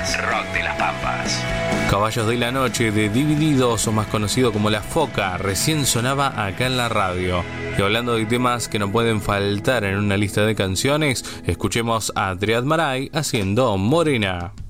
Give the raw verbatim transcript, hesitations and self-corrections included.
Pampas, rock de las Pampas. Caballos de la Noche de Divididos, o más conocido como La Foca, recién sonaba acá en la radio. Y hablando de temas que no pueden faltar en una lista de canciones, escuchemos a Triad Marai haciendo Morena.